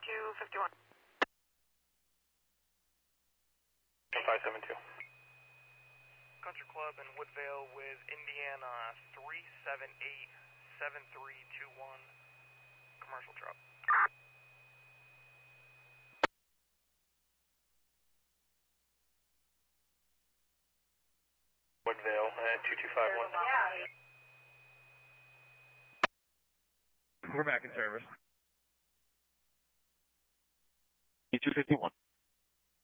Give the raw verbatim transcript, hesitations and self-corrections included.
two fifty-one. five seven two. Country Club in Woodvale with Indiana three seven eight seven three two one. Commercial truck. Woodvale at two two five one. We're back in service. two fifty-one.